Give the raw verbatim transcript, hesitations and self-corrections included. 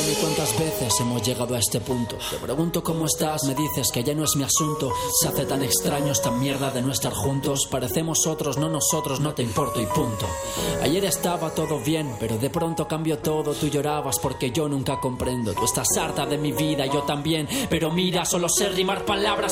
ni cuántas veces hemos llegado a este punto. Te pregunto cómo estás, me dices que ya no es mi asunto. Se hace tan extraño esta mierda de no estar juntos. Parecemos otros, no nosotros, no te importo y punto. Ayer estaba todo bien, pero de pronto cambió todo. Tú llorabas porque yo nunca comprendo. Tú estás harta de mi vida, yo también. Pero mira, solo sé rimar palabras